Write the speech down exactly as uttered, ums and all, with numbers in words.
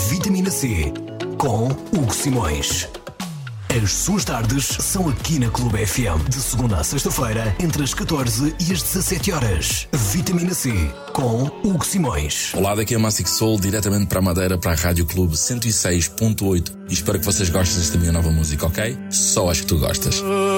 Vitamina C, com Hugo Simões. As suas tardes são aqui na Clube F M, de segunda a sexta-feira, entre as catorze e as dezassete horas. Vitamina C, com Hugo Simões. Olá, daqui é Massic Soul, diretamente para a Madeira, para a Rádio Clube cento e seis ponto oito. E espero que vocês gostem desta minha nova música, ok? Só acho que tu gostas.